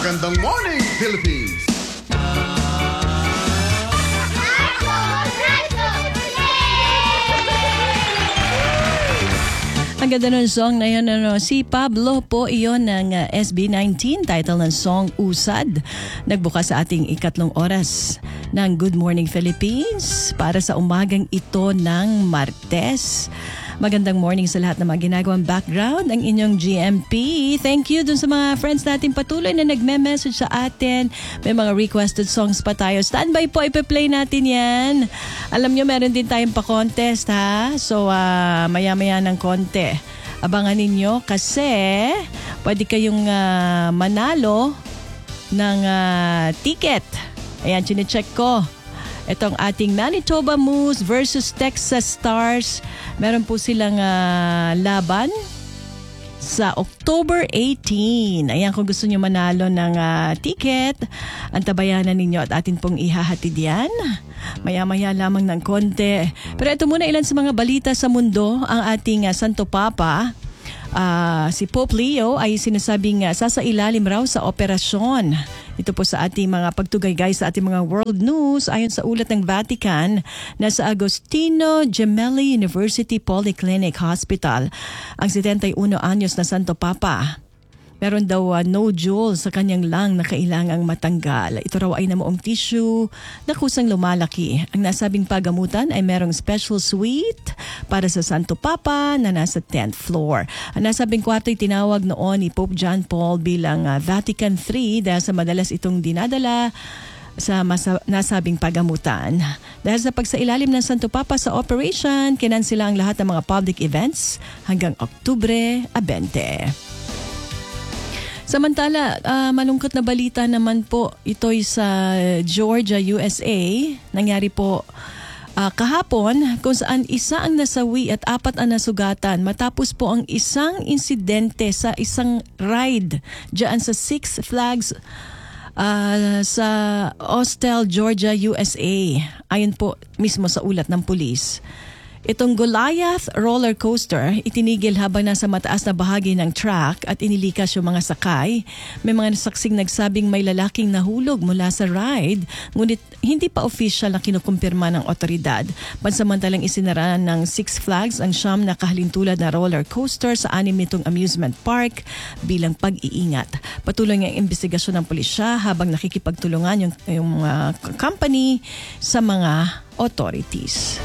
Magandang morning, Philippines! Ang ganda ng song na yan, si Pablo po iyon ng SB19, title ng song Usad. Nagbukas sa ating ikatlong oras ng Good Morning Philippines para sa umagang ito ng Martes. Magandang morning sa lahat ng mga ginagawang background ang inyong GMP. Thank you dun sa mga friends natin patuloy na nagme-message sa atin. May mga requested songs pa tayo. Standby po, ipe-play natin yan. Alam nyo, meron din tayong pa-contest ha. So, maya-maya ng konti. Abangan ninyo kasi pwede kayong manalo ng ticket. Ayan, chinecheck ko. Itong ating Manitoba Moose versus Texas Stars. Meron po silang laban sa October 18. Ayan, kung gusto nyo manalo ng ticket, antabayanan ninyo at atin pong ihahatid yan. Maya-maya lamang ng konti. Pero ito muna ilan sa mga balita sa mundo. Ang ating Santo Papa, si Pope Leo ay sinasabing sasailalim raw sa operasyon. Ito po sa ating mga pagtugaygay sa ating mga world news ayon sa ulat ng Vatican na sa Agostino Gemelli University Polyclinic Hospital. Ang 71 anyos na Santo Papa, meron daw nodule sa kanyang lung na kailangang matanggal. Ito raw ay namuong tissue na kusang lumalaki. Ang nasabing pagamutan ay merong special suite para sa Santo Papa na nasa 10th floor. Ang nasabing kwarto ay tinawag noon ni Pope John Paul bilang Vatican III dahil sa madalas itong dinadala sa nasabing pagamutan. Dahil sa pagsailalim ng Santo Papa sa operation, kinansela ang lahat ng mga public events hanggang Oktubre 20. Samantala, malungkot na balita naman po, ito'y sa Georgia, USA. Nangyari po kahapon kung saan isa ang nasawi at 4 ang nasugatan matapos po ang isang insidente sa isang ride dyan sa Six Flags sa Austell, Georgia, USA. Ayon po mismo sa ulat ng pulis. Itong Goliath roller coaster itinigil habang nasa mataas na bahagi ng track at inilikas yung mga sakay. May mga saksing nagsabing may lalaking nahulog mula sa ride, ngunit hindi pa official na kinukumpirma ng otoridad. Pansamantalang isinara ng Six Flags ang siyam na kahalintulad na roller coaster sa 6 nitong amusement park bilang pag-iingat. Patuloy ang investigasyon ng pulisya habang nakikipagtulungan yung company sa mga authorities.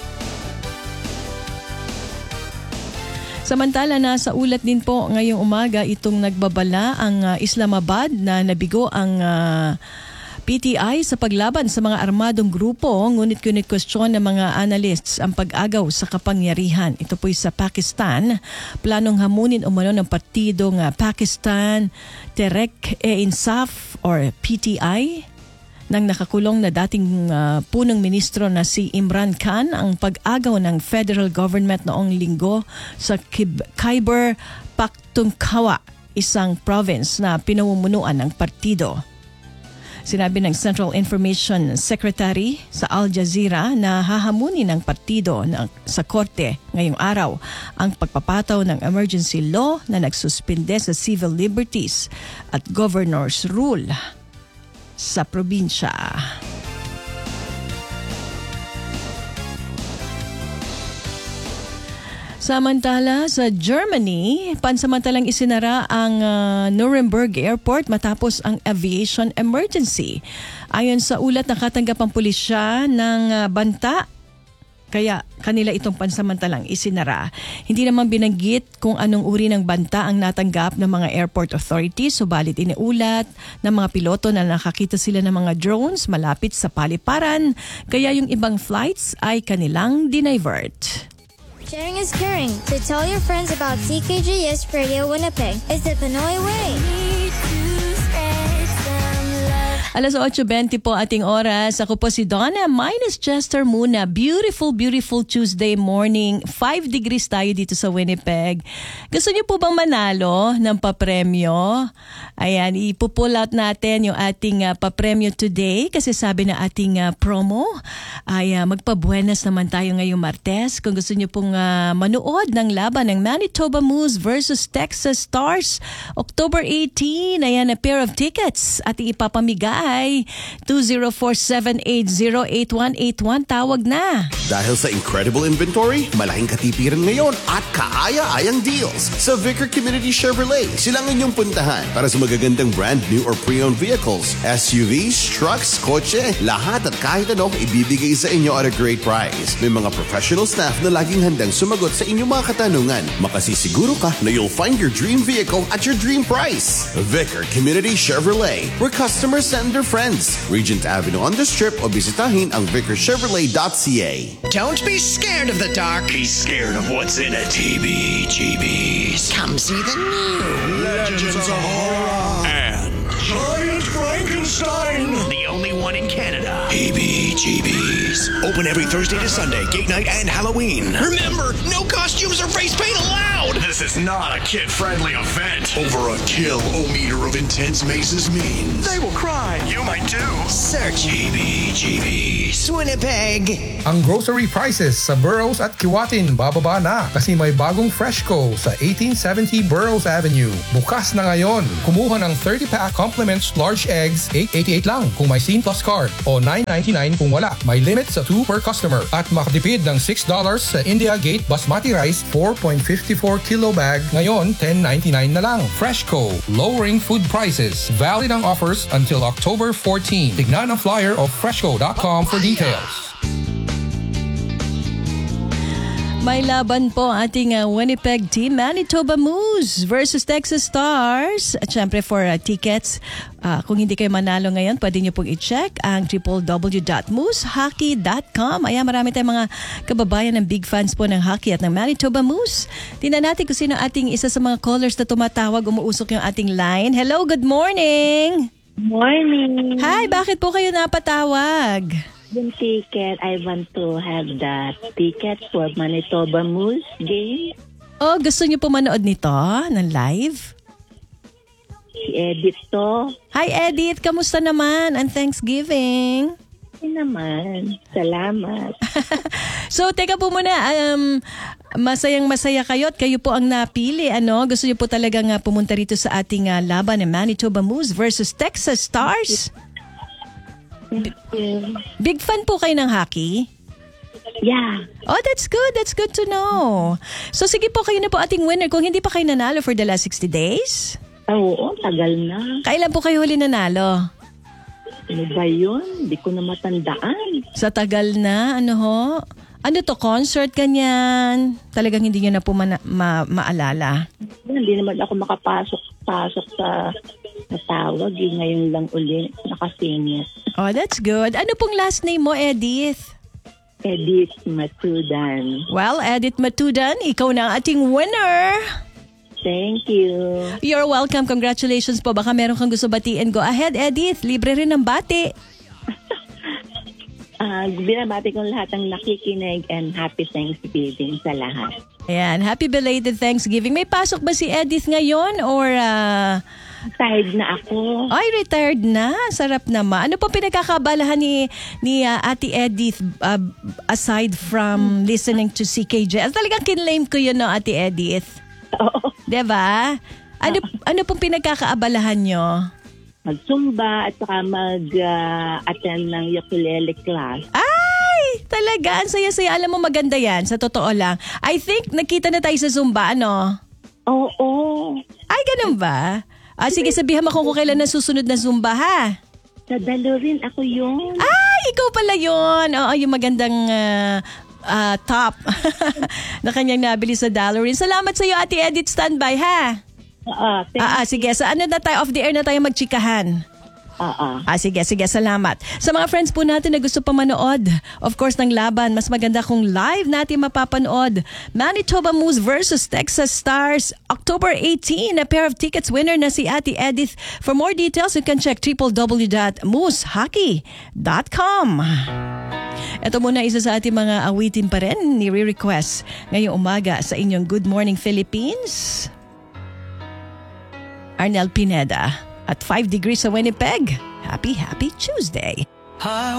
Samantala, nasa ulat din po ngayong umaga itong nagbabala ang Islamabad na nabigo ang PTI sa paglaban sa mga armadong grupo, ngunit kwestiyon ng mga analysts ang pag-agaw sa kapangyarihan. Ito po'y sa Pakistan. Planong hamunin umano ng partidong Pakistan Tehreek-e-Insaf or PTI nang nakakulong na dating punong ministro na si Imran Khan ang pag-agaw ng federal government noong linggo sa Khyber Pakhtunkhwa, isang province na pinamumunuan ng partido. Sinabi ng Central Information Secretary sa Al Jazeera na hahamunin ng partido sa korte ngayong araw ang pagpapataw ng emergency law na nagsuspinde sa civil liberties at governor's rule sa probinsya. Samantala, sa Germany, pansamantalang isinara ang Nuremberg Airport matapos ang aviation emergency. Ayon sa ulat, nakatanggap ang pulisya ng banta, kaya kanila itong pansamantalang isinara. Hindi naman binanggit kung anong uri ng banta ang natanggap ng mga airport authorities, subalit iniulat ng mga piloto na nakakita sila ng mga drones malapit sa paliparan, kaya yung ibang flights ay kanilang dinivert. Sharing is caring, so tell your friends about CKJS Radio Winnipeg. It's the Pinoy way. Alas 8:20 po ating oras. Ako po si Donna, minus Chester muna. Beautiful, beautiful Tuesday morning. 5 degrees tayo dito sa Winnipeg. Gusto niyo po bang manalo ng papremyo? Ayan, ipupull out natin yung ating papremyo today kasi sabi na ating promo ay magpabuenas naman tayo ngayong Martes. Kung gusto niyo pong manood ng laban ng Manitoba Moose versus Texas Stars, October 18, ayan, a pair of tickets at ipapamigay. 204-780-8181. Tawag na. Dahil sa incredible inventory, malaking katipiran ngayon at kaaya-ayang deals sa Vicar Community Chevrolet. Silang inyong puntahan para sa magagandang brand new or pre-owned vehicles, SUVs, trucks, kotse, lahat at kahit anong ibibigay sa inyo at a great price. May mga professional staff na laging handang sumagot sa inyong mga katanungan. Makasisiguro ka na you'll find your dream vehicle at your dream price. Vicar Community Chevrolet, where customers send their friends. Regent Avenue on the Strip o bisitahin ang vicarchevrolet.ca. Don't be scared of the dark. Be scared of what's in a TBGB's. Come see the new Legends of Horror. And Giant Frankenstein. The only one in Canada. TBGB's. Open every Thursday to Sunday, Gate Night and Halloween. Remember, no costumes or face paint allowed. This is not a kid-friendly event. Over a kilometer of intense mazes means They will cry. you might too. Search TBGB's. Winnipeg. Ang grocery prices sa Burroughs at Kiwatin bababa na kasi may bagong Freshco sa 1870 Burroughs Avenue. Bukas na ngayon. Kumuha ng 30-pack compliments large eggs, $8.88 lang kung may Scene Plus card o $9.99 kung wala. May limit sa 2 per customer at makatipid ng $6 sa India Gate Basmati Rice 4.54 kilo bag. Ngayon, $10.99 na lang. Freshco, lowering food prices. Valid ang offers until October 14. Tignan ang flyer of freshco.com for details. May laban po ating Winnipeg team, Manitoba Moose versus Texas Stars. At syempre for tickets, kung hindi kayo manalo ngayon, pwede nyo pong i-check ang www.moosehockey.com. Ayan, marami tayong mga kababayan ng big fans po ng hockey at ng Manitoba Moose. Tingnan natin kung sino ating isa sa mga callers na tumatawag, umuusok yung ating line. Hello, good morning! Morning. Hi, bakit po kayo napatawag? Yung ticket, I want to have the ticket for Manitoba Moose game. Oh, gusto niyo po manood nito ng live? I-edit to. Hi Edith, kamusta naman ang Thanksgiving? Hindi naman. Salamat. So, teka po muna, masayang masaya kayo at kayo po ang napili. Ano? Gusto niyo po talagang pumunta rito sa ating laban ng Manitoba Moose versus Texas Stars? Big fan po kayo ng hockey? Yeah. Oh, that's good. That's good to know. So, sige po, kayo na po ating winner. Kung hindi pa kayo nanalo for the last 60 days? Oo, tagal na. Kailan po kayo huli nanalo? Ano ba yun? Hindi ko na matandaan. Sa tagal na, ano ho? Ano to, concert ganyan? Talagang hindi nyo na po maalala? Hindi naman ako makapasok sa tawag. Ngayon lang uli. Nakasingit. Oh, that's good. Ano pong last name mo, Edith? Edith Matudan. Well, Edith Matudan, ikaw na ang ating winner. Thank you. You're welcome. Congratulations po. Baka meron kang gusto batiin. Go ahead, Edith. Libre rin ng bati. Binabati kong lahat ng nakikinig and happy Thanksgiving sa lahat. Ayan. Happy belated Thanksgiving. May pasok ba si Edith ngayon or... Tired na ako. Ay, retired na. Sarap naman. Ano po pinagkakabalahan ni Ate Edith aside from listening to CKJ? Talagang kinlaim ko yun, no, Ate Edith? Oo. Diba? Ano pong pinagkakaabalahan nyo? Mag-zumba at saka mag-attend ng ukulele class. Ay! Talaga, ang saya-saya. Alam mo, maganda yan. Sa totoo lang. I think nakita na tayo sa Zumba, ano? Oo. Ay, ganun ba? Sige, sabihan mo kung kailan na susunod na Zumba, ha? Nadalo rin ako yun. Ay, ikaw pala yun. Oo, yung magandang top na kanyang nabili sa Dalarin. Salamat sa iyo, Ate Edith. Standby, ha? Thank you. Sige, sa ano na tayo, off the air na tayo magchikahan. Sige, salamat. Sa mga friends po natin na gusto pa manood, of course, ng laban, mas maganda kung live natin mapapanood. Manitoba Moose versus Texas Stars, October 18. A pair of tickets winner na si Ate Edith. For more details, you can check www.moosehockey.com. Ito muna isa sa ating mga awitin pa rin ni re-request ngayong umaga sa inyong Good Morning Philippines. Arnel Pineda at 5 degrees sa Winnipeg. Happy Tuesday.